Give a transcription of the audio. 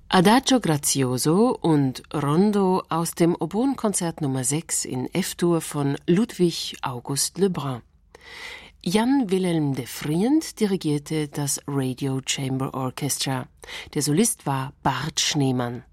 Adagio Grazioso und Rondo aus dem Oboenkonzert Nummer 6 in F-Dur von Ludwig August Lebrun. Jan Wilhelm de Vriend dirigierte das Radio Chamber Orchestra. Der Solist war Bart Schneemann.